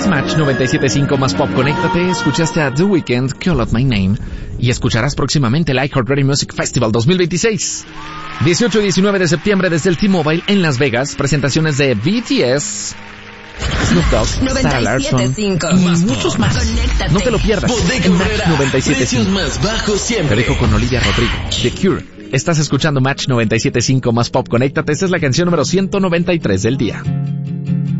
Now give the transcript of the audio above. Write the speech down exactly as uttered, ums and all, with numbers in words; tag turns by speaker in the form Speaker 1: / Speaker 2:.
Speaker 1: Es Match noventa y siete punto cinco más pop. Conéctate, escuchaste a The Weeknd, Call Out My Name, y escucharás próximamente el iHeartRadio Music Festival dos mil veintiséis. dieciocho y diecinueve de septiembre desde el T-Mobile en Las Vegas, presentaciones de B T S, Snoop Dogg, Sarah Larson y muchos más. No te lo pierdas. En Match noventa y siete punto cinco.
Speaker 2: Más bajos siempre.
Speaker 1: Te dejo con Olivia Rodrigo, The Cure. Estás escuchando Match noventa y siete punto cinco más pop. Conéctate, esta es la canción número ciento noventa y tres del día.